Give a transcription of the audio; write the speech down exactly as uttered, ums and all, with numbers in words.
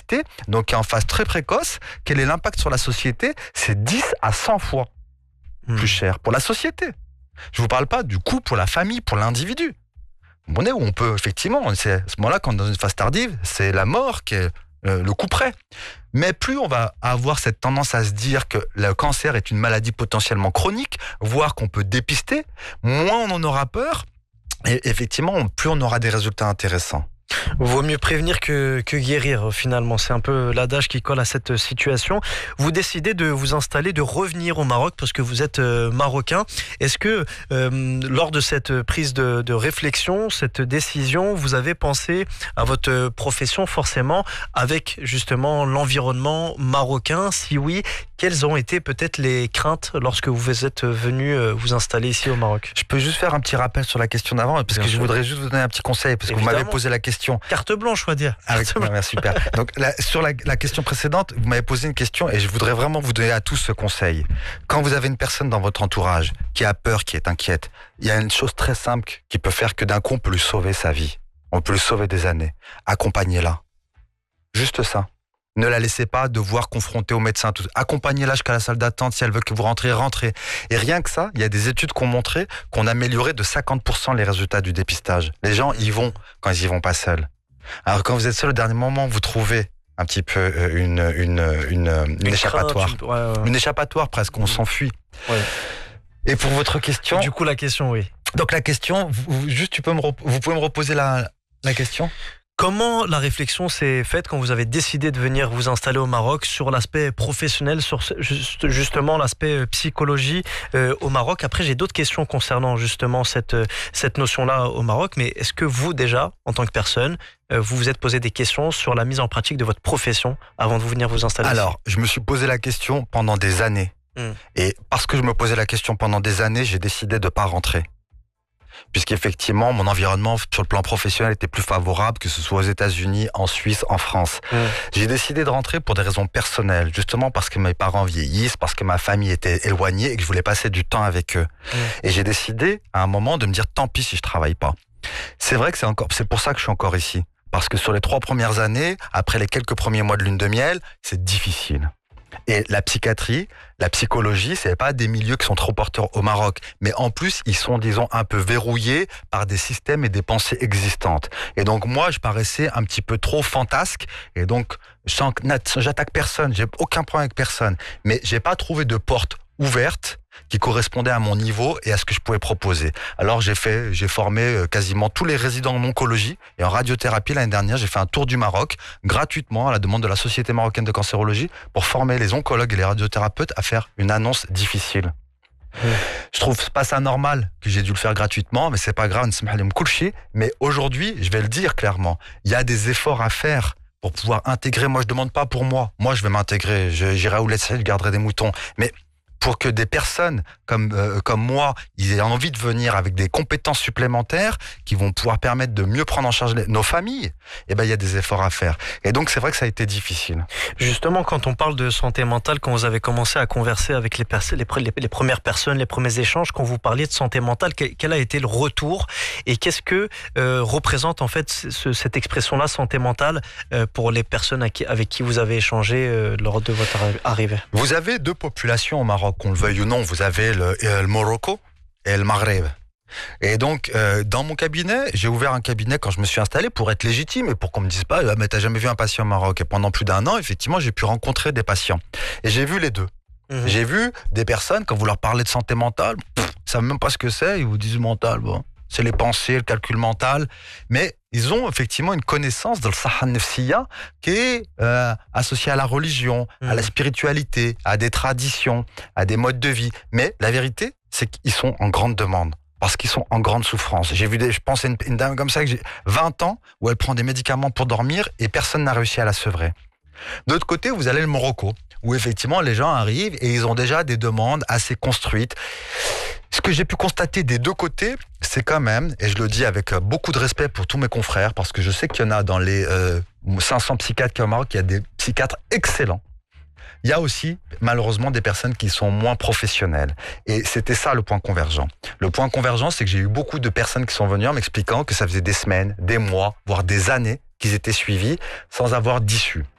dépisté, donc qui est en phase très précoce, quel est l'impact sur la société? C'est dix à cent fois mmh. plus cher pour la société. Je ne vous parle pas du coût pour la famille, pour l'individu. On est où on peut, effectivement, c'est à ce moment-là, quand on est dans une phase tardive, c'est la mort qui est euh, le coup près. Mais plus on va avoir cette tendance à se dire que le cancer est une maladie potentiellement chronique, voire qu'on peut dépister, moins on en aura peur, et effectivement, plus on aura des résultats intéressants. Vaut mieux prévenir que, que guérir, finalement. C'est un peu l'adage qui colle à cette situation. Vous décidez de vous installer, de revenir au Maroc parce que vous êtes euh, marocain. Est-ce que, euh, lors de cette prise de, de réflexion, cette décision, vous avez pensé à votre profession forcément avec justement l'environnement marocain? Si oui, quelles ont été peut-être les craintes lorsque vous êtes venu vous installer ici au Maroc? Je peux juste faire un petit rappel sur la question d'avant, parce Bien que sûr. Je voudrais juste vous donner un petit conseil, parce Évidemment. que vous m'avez posé la question. Carte blanche, on va dire. Avec, ouais, super. Donc, la, sur la, la question précédente, vous m'avez posé une question et je voudrais vraiment vous donner à tous ce conseil. Quand vous avez une personne dans votre entourage qui a peur, qui est inquiète, il y a une chose très simple qui peut faire que d'un coup, on peut lui sauver sa vie. On peut lui sauver des années. Accompagnez-la. Juste ça. Ne la laissez pas devoir confronter au médecin. Accompagnez-la jusqu'à la salle d'attente. Si elle veut que vous rentrez, rentrez. Et rien que ça, il y a des études qui ont montré qu'on améliorait de cinquante pour cent les résultats du dépistage. Les gens y vont quand ils y vont pas seuls. Alors quand vous êtes seul au dernier moment, vous trouvez un petit peu une, une, une, une, une échappatoire. Crainte, ouais, ouais. Une échappatoire presque, on s'enfuit. Ouais. Et pour votre question... Du coup, la question, oui. Donc la question, vous, juste tu peux me, vous pouvez me reposer la, la question ? Comment la réflexion s'est faite quand vous avez décidé de venir vous installer au Maroc sur l'aspect professionnel, sur juste, justement l'aspect psychologie euh, au Maroc? Après, j'ai d'autres questions concernant justement cette, cette notion-là au Maroc, mais est-ce que vous, déjà, en tant que personne, euh, vous vous êtes posé des questions sur la mise en pratique de votre profession avant de venir vous installer? Alors, ici? Je me suis posé la question pendant des années. Mmh. Et parce que je me posais la question pendant des années, j'ai décidé de ne pas rentrer. Puisqu'effectivement, mon environnement sur le plan professionnel était plus favorable, que ce soit aux États-Unis, en Suisse, en France. Mmh. J'ai décidé de rentrer pour des raisons personnelles, justement parce que mes parents vieillissent, parce que ma famille était éloignée et que je voulais passer du temps avec eux. Mmh. Et j'ai décidé, à un moment, de me dire tant pis si je travaille pas. C'est vrai que c'est encore, c'est pour ça que je suis encore ici. Parce que sur les trois premières années, après les quelques premiers mois de lune de miel, c'est difficile. Et la psychiatrie, la psychologie, c'est pas des milieux qui sont trop porteurs au Maroc, mais en plus ils sont, disons, un peu verrouillés par des systèmes et des pensées existantes. Et donc moi, je paraissais un petit peu trop fantasque, et donc j'attaque personne, j'ai aucun problème avec personne, mais j'ai pas trouvé de porte ouverte qui correspondait à mon niveau et à ce que je pouvais proposer. Alors j'ai fait, j'ai formé quasiment tous les résidents en oncologie et en radiothérapie l'année dernière. J'ai fait un tour du Maroc gratuitement à la demande de la Société marocaine de cancérologie pour former les oncologues et les radiothérapeutes à faire une annonce difficile. Mmh. Je trouve pas ça normal que j'ai dû le faire gratuitement, mais c'est pas grave, mais aujourd'hui, je vais le dire clairement, il y a des efforts à faire pour pouvoir intégrer. Moi, je demande pas pour moi. Moi, je vais m'intégrer. J'irai à Ouled Saïd, je garderai des moutons. Mais pour que des personnes comme euh, comme moi, ils aient envie de venir avec des compétences supplémentaires qui vont pouvoir permettre de mieux prendre en charge les, nos familles, eh ben il y a des efforts à faire. Et donc c'est vrai que ça a été difficile. Justement, quand on parle de santé mentale, quand vous avez commencé à converser avec les, pers- les, les, les premières personnes, les premiers échanges, quand vous parliez de santé mentale, quel, quel a été le retour et qu'est-ce que euh, représente en fait ce, cette expression-là, santé mentale, euh, pour les personnes avec qui, avec qui vous avez échangé euh, lors de votre arrivée? Vous avez deux populations au Maroc, qu'on le veuille ou non. Vous avez le, le Morocco et le Maghreb. Et donc, euh, dans mon cabinet, j'ai ouvert un cabinet quand je me suis installé pour être légitime et pour qu'on me dise pas, ah, mais t'as jamais vu un patient au Maroc. Et pendant plus d'un an, effectivement, j'ai pu rencontrer des patients. Et j'ai vu les deux. Mmh. J'ai vu des personnes, quand vous leur parlez de santé mentale, pff, ils savent même pas ce que c'est, ils vous disent mental, bon. C'est les pensées, le calcul mental, mais ils ont effectivement une connaissance de l'saha nefsiya qui est euh, associée à la religion, mmh. à la spiritualité, à des traditions, à des modes de vie. Mais la vérité, c'est qu'ils sont en grande demande, parce qu'ils sont en grande souffrance. J'ai vu des, je pense à une, une dame comme ça, que j'ai vingt ans, où elle prend des médicaments pour dormir et personne n'a réussi à la sevrer. De l'autre côté, vous allez le Morocco, où effectivement les gens arrivent et ils ont déjà des demandes assez construites. Ce que j'ai pu constater des deux côtés, c'est quand même, et je le dis avec beaucoup de respect pour tous mes confrères, parce que je sais qu'il y en a dans les euh, cinq cents psychiatres qu'il y a au Maroc, il y a des psychiatres excellents. Il y a aussi, malheureusement, des personnes qui sont moins professionnelles. Et c'était ça le point convergent. Le point convergent, c'est que j'ai eu beaucoup de personnes qui sont venues en m'expliquant que ça faisait des semaines, des mois, voire des années qu'ils étaient suivis sans avoir d'issue.